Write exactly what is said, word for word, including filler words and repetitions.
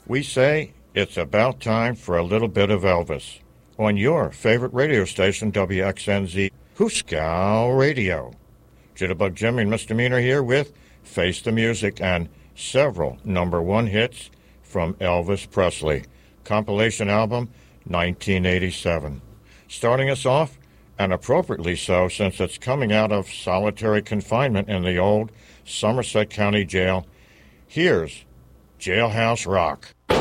We say it's about time for a little bit of Elvis on your favorite radio station, W X N Z Hooskow Radio. Jitterbug Jimmy and Misdemeanor here with Face the Music and several number one hits from Elvis Presley. Compilation album, nineteen eighty-seven. Starting us off, and appropriately so since it's coming out of solitary confinement in the old Somerset County Jail, here's Jailhouse Rock.